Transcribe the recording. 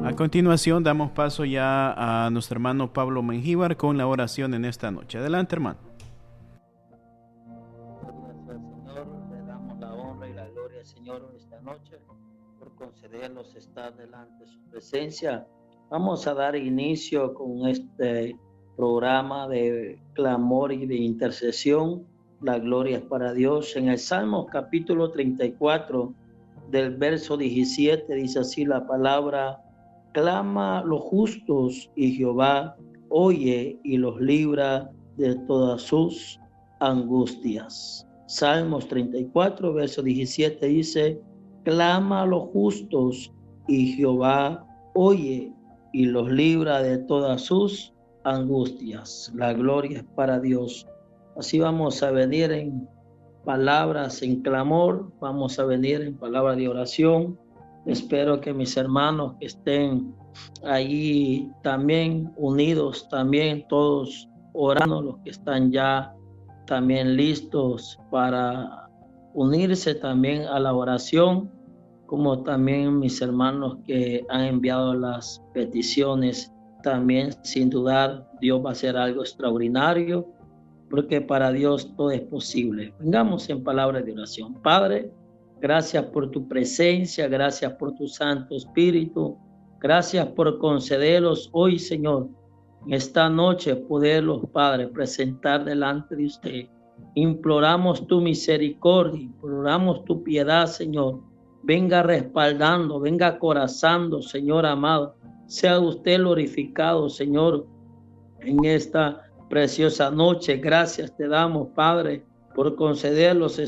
A continuación damos paso ya a nuestro hermano Pablo Mengíbar con la oración en esta noche. Adelante, hermano. Gracias al Señor, le damos la honra y la gloria al Señor esta noche por concedernos estar delante de su presencia. Vamos a dar inicio con este programa de clamor y de intercesión. La gloria es para Dios. En el Salmo capítulo 34 del verso 17 dice así la palabra: clama los justos y Jehová oye y los libra de todas sus angustias. Salmos 34, verso 17 dice: clama a los justos y Jehová oye y los libra de todas sus angustias. La gloria es para Dios. Así vamos a venir en palabras, en clamor, vamos a venir en palabras de oración. Espero que mis hermanos que estén ahí también unidos, también todos orando, los que están ya también listos para unirse también a la oración, como también mis hermanos que han enviado las peticiones, también sin dudar Dios va a hacer algo extraordinario, porque para Dios todo es posible. Vengamos en palabras de oración. Padre, gracias por tu presencia, gracias por tu Santo Espíritu, gracias por concederlos hoy, Señor, en esta noche poderlos, Padre, presentar delante de usted. Imploramos tu misericordia, imploramos tu piedad, Señor. Venga respaldando, venga acorazando, Señor amado. Sea usted glorificado, Señor, en esta preciosa noche. Gracias te damos, Padre, por concederlos